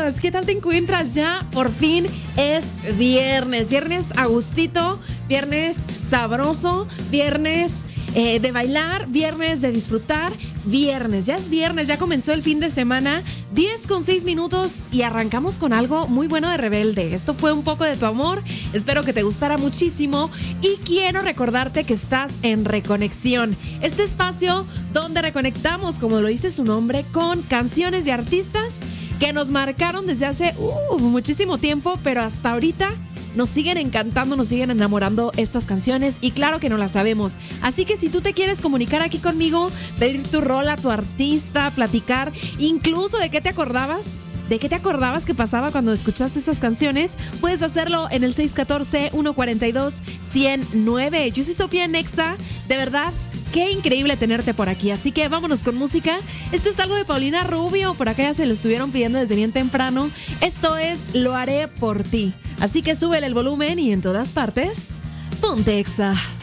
estás? ¿Qué tal te encuentras? Ya por fin es viernes. Viernes a gustito, viernes sabroso, viernes de bailar, viernes de disfrutar, viernes. Ya es viernes, ya comenzó el fin de semana. 10:06 y arrancamos con algo muy bueno de Rebelde. Esto fue Un Poco de Tu Amor. Espero que te gustara muchísimo y quiero recordarte que estás en Reconexión, este espacio donde reconectamos, como lo dice su nombre, con canciones de artistas que nos marcaron desde hace muchísimo tiempo, pero hasta ahorita nos siguen encantando, nos siguen enamorando estas canciones y claro que no las sabemos. Así que si tú te quieres comunicar aquí conmigo, pedir tu rola, tu artista, platicar, incluso de qué te acordabas, que pasaba cuando escuchaste estas canciones, puedes hacerlo en el 614-142-109. Yo soy Sofía Nexa, de verdad. Qué increíble tenerte por aquí, así que vámonos con música. Esto es algo de Paulina Rubio, por acá ya se lo estuvieron pidiendo desde bien temprano. Esto es Lo Haré Por Ti, así que súbele el volumen y en todas partes, ponte Exa.